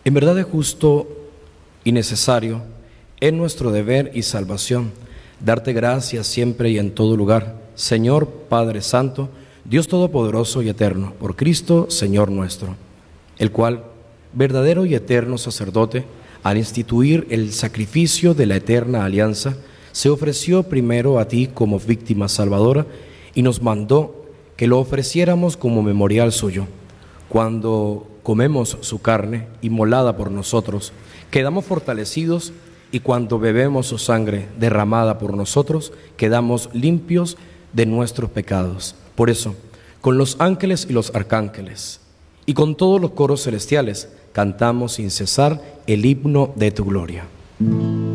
En verdad es justo y necesario, es nuestro deber y salvación, darte gracias siempre y en todo lugar, Señor Padre Santo, Dios Todopoderoso y Eterno, por Cristo, Señor nuestro, el cual, verdadero y eterno sacerdote, al instituir el sacrificio de la eterna alianza, se ofreció primero a ti como víctima salvadora y nos mandó que lo ofreciéramos como memorial suyo. Cuando comemos su carne inmolada por nosotros, quedamos fortalecidos, y cuando bebemos su sangre derramada por nosotros, quedamos limpios de nuestros pecados. Por eso, con los ángeles y los arcángeles, y con todos los coros celestiales, cantamos sin cesar el himno de tu gloria.